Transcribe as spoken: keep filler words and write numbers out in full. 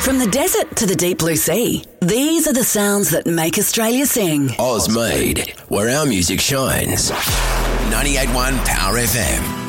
From the desert to the deep blue sea, these are the sounds that make Australia sing. Oz Made, where our music shines. ninety-eight point one Power F M.